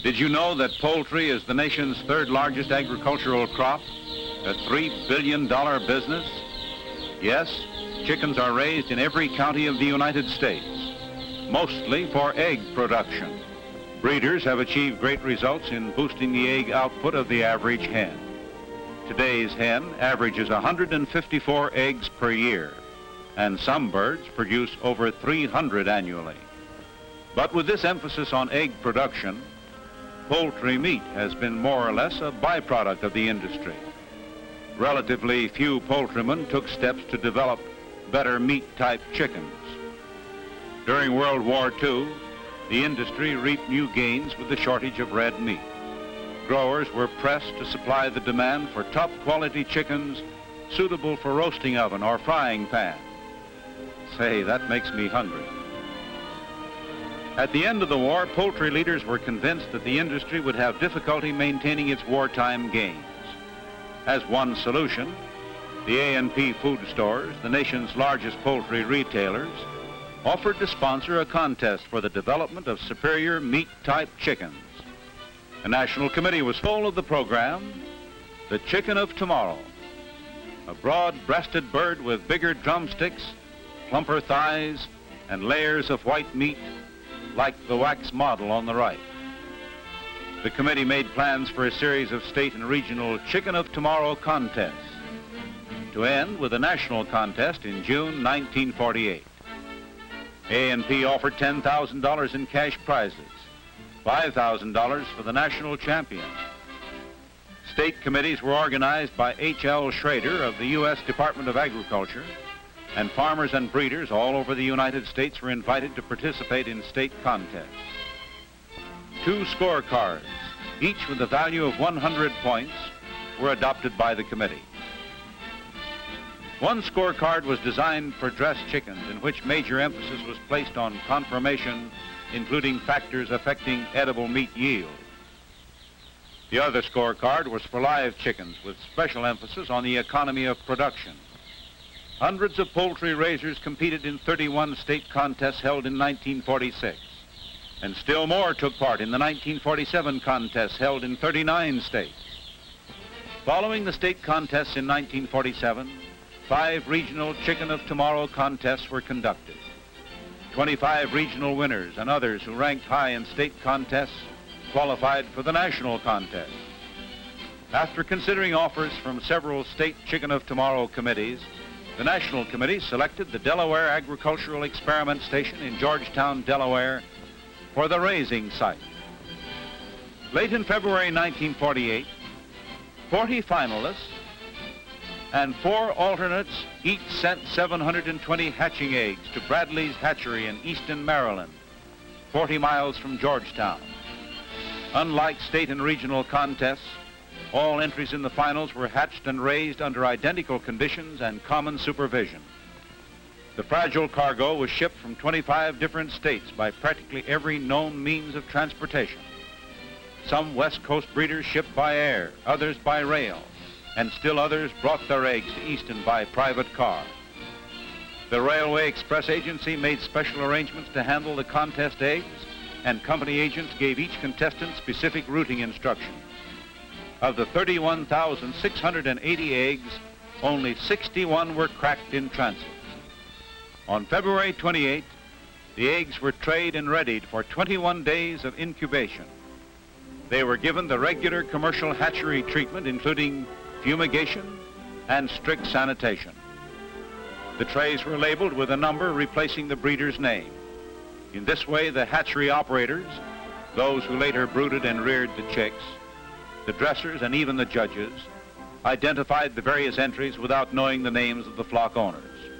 Did you know that poultry is the nation's third largest agricultural crop? A $3 billion business? Yes, chickens are raised in every county of the United States, mostly for egg production. Breeders have achieved great results in boosting the egg output of the average hen. Today's hen averages 154 eggs per year, and some birds produce over 300 annually. But with this emphasis on egg production, poultry meat has been more or less a byproduct of the industry. Relatively few poultrymen took steps to develop better meat-type chickens. During World War II, the industry reaped new gains with the shortage of red meat. Growers were pressed to supply the demand for top-quality chickens suitable for roasting oven or frying pan. Say, that makes me hungry. At the end of the war, poultry leaders were convinced that the industry would have difficulty maintaining its wartime gains. As one solution, the A&P food stores, the nation's largest poultry retailers, offered to sponsor a contest for the development of superior meat-type chickens. A national committee was full of the program, The Chicken of Tomorrow, a broad-breasted bird with bigger drumsticks, plumper thighs, and layers of white meat like the wax model on the right. The committee made plans for a series of state and regional Chicken of Tomorrow contests, to end with a national contest in June 1948. A&P offered $10,000 in cash prizes, $5,000 for the national champion. State committees were organized by H.L. Schrader of the U.S. Department of Agriculture, and farmers and breeders all over the United States were invited to participate in state contests. 2 scorecards, each with a value of 100 points, were adopted by the committee. One scorecard was designed for dressed chickens, in which major emphasis was placed on conformation, including factors affecting edible meat yield. The other scorecard was for live chickens, with special emphasis on the economy of production. Hundreds of poultry raisers competed in 31 state contests held in 1946, and still more took part in the 1947 contests held in 39 states. Following the state contests in 1947, 5 regional Chicken of Tomorrow contests were conducted. 25 regional winners and others who ranked high in state contests qualified for the national contest. After considering offers from several state Chicken of Tomorrow committees, the National Committee selected the Delaware Agricultural Experiment Station in Georgetown, Delaware, for the raising site. Late in February 1948, 40 finalists and 4 alternates each sent 720 hatching eggs to Bradley's Hatchery in Easton, Maryland, 40 miles from Georgetown. Unlike state and regional contests, all entries in the finals were hatched and raised under identical conditions and common supervision. The fragile cargo was shipped from 25 different states by practically every known means of transportation. Some West Coast breeders shipped by air, others by rail, and still others brought their eggs to Easton by private car. The Railway Express Agency made special arrangements to handle the contest eggs, and company agents gave each contestant specific routing instructions. Of the 31,680 eggs, only 61 were cracked in transit. On February 28, the eggs were trayed and readied for 21 days of incubation. They were given the regular commercial hatchery treatment, including fumigation and strict sanitation. The trays were labeled with a number replacing the breeder's name. In this way, the hatchery operators, those who later brooded and reared the chicks, the dressers, and even the judges, identified the various entries without knowing the names of the flock owners.